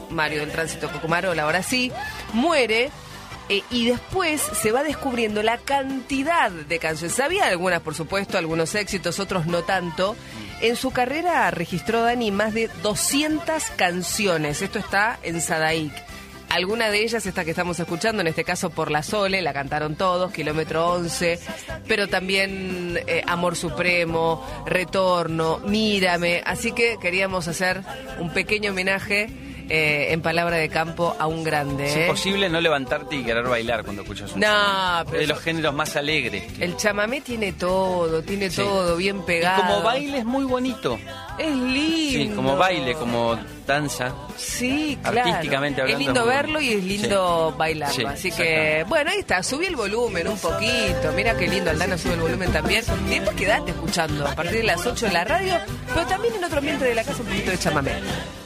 Mario del Tránsito Cocomarola, ahora sí, muere. Y después se va descubriendo la cantidad de canciones. Había algunas, por supuesto, algunos éxitos, otros no tanto. En su carrera registró Dani más de 200 canciones. Esto está en Sadaic. Alguna de ellas, esta que estamos escuchando, en este caso Por la Sole, la cantaron todos, Kilómetro 11, pero también Amor Supremo, Retorno, Mírame. Así que queríamos hacer un pequeño homenaje en palabra de campo a un grande. Es imposible no levantarte y querer bailar cuando escuchas un chamamé. Pero es de los géneros más alegres. El chamamé tiene todo bien pegado. Y como baile es muy bonito. Es lindo. Sí, como baile, como danza. Sí, claro. Artísticamente hablando. Es lindo verlo y es lindo bailarlo. Sí, así que, bueno, ahí está. Subí el volumen un poquito. Mira qué lindo, Aldana sube el volumen también. Y después quedate escuchando a partir de las 8 en la radio, pero también en otro ambiente de la casa un poquito de chamamé.